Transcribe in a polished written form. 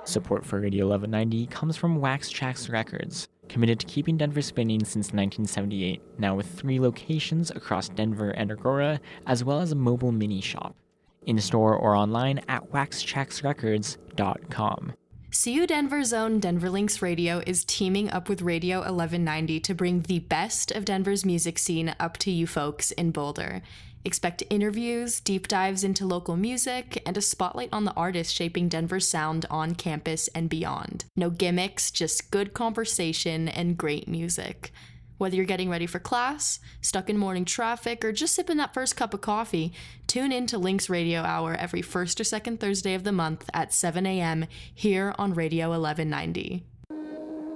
Support for Radio 1190 comes from Wax Trax Records, committed to keeping Denver spinning since 1978, now with 3 locations across Denver and Aurora, as well as a mobile mini shop. In-store or online at waxtraxrecords.com. CU Denver's own Denver Links Radio is teaming up with Radio 1190 to bring the best of Denver's music scene up to you folks in Boulder. Expect interviews, deep dives into local music, and a spotlight on the artists shaping Denver's sound on campus and beyond. No gimmicks, just good conversation and great music. Whether you're getting ready for class, stuck in morning traffic, or just sipping that first cup of coffee, tune in to Links Radio Hour every first or second Thursday of the month at 7 a.m. here on Radio 1190.